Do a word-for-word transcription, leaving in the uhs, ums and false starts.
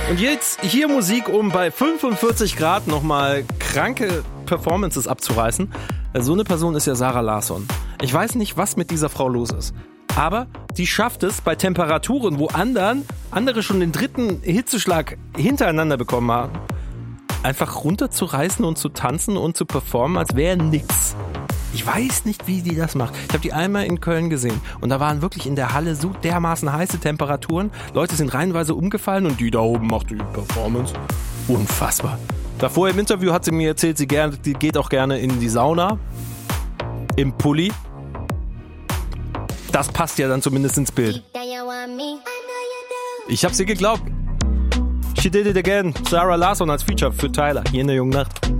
Und jetzt hier Musik, um bei fünfundvierzig Grad nochmal kranke Performances abzureißen. So eine Person ist ja Zara Larsson. Ich weiß nicht, was mit dieser Frau los ist. Aber die schafft es bei Temperaturen, wo anderen, andere schon den dritten Hitzeschlag hintereinander bekommen haben, einfach runterzureißen und zu tanzen und zu performen, als wäre nix. Ich weiß nicht, wie die das macht. Ich habe die einmal in Köln gesehen und da waren wirklich in der Halle so dermaßen heiße Temperaturen. Leute sind reihenweise umgefallen und die da oben macht die Performance. Unfassbar. Davor im Interview hat sie mir erzählt, sie gerne, die geht auch gerne in die Sauna. Im Pulli. Das passt ja dann zumindest ins Bild. Ich hab's ihr geglaubt. She did it again. Zara Larsson als Feature für Tyler hier in der Jungen Nacht.